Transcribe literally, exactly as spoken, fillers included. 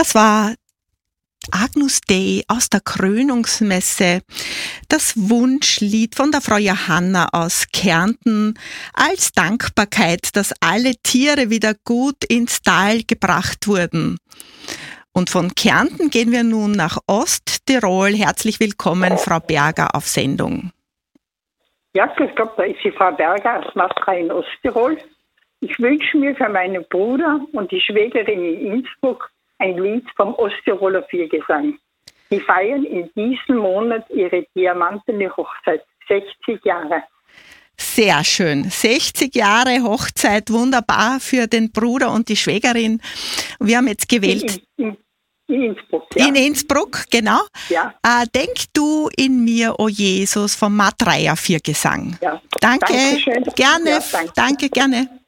Das war Agnus Dei aus der Krönungsmesse, das Wunschlied von der Frau Johanna aus Kärnten als Dankbarkeit, dass alle Tiere wieder gut ins Tal gebracht wurden. Und von Kärnten gehen wir nun nach Osttirol. Herzlich willkommen, Frau Berger, auf Sendung. Ja, grüß Gott, da ist die Frau Berger aus Matra in Osttirol. Ich wünsche mir für meinen Bruder und die Schwägerin in Innsbruck ein Lied vom Osttiroler Viergesang. Die feiern in diesem Monat ihre diamantene Hochzeit, sechzig Jahre. Sehr schön. sechzig Jahre Hochzeit, wunderbar für den Bruder und die Schwägerin. Wir haben jetzt gewählt... In, in, in Innsbruck, ja. In Innsbruck, genau. Ja. Äh, denk du in mir, o Jesus, vom Matreier Viergesang. Ja. Danke, Dankeschön. gerne, Ja, danke. danke, gerne.